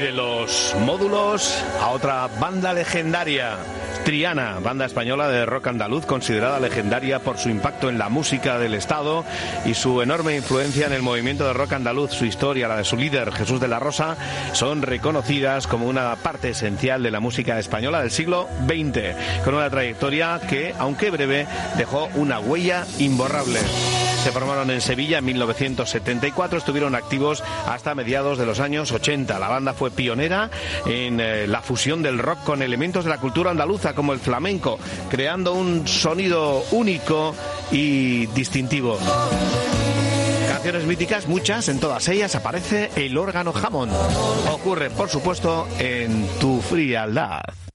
De los Módulos a otra banda legendaria, Triana, banda española de rock andaluz considerada legendaria por su impacto en la música del Estado y su enorme influencia en el movimiento de rock andaluz. Su historia, la de su líder Jesús de la Rosa, son reconocidas como una parte esencial de la música española del siglo XX, con una trayectoria que, aunque breve, dejó una huella imborrable. Se formaron en Sevilla en 1974, estuvieron activos hasta mediados de los años 80. La banda fue pionera en la fusión del rock con elementos de la cultura andaluza como el flamenco, creando un sonido único y distintivo. Canciones míticas, muchas, en todas ellas aparece el órgano Hammond. Ocurre, por supuesto, en Tu frialdad.